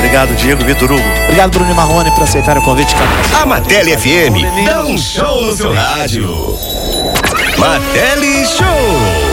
Obrigado, Diego, Vitor Hugo. Obrigado, Bruno e Marrone, por aceitar o convite. A Martelli FM dá um show no seu rádio. Martelli Show.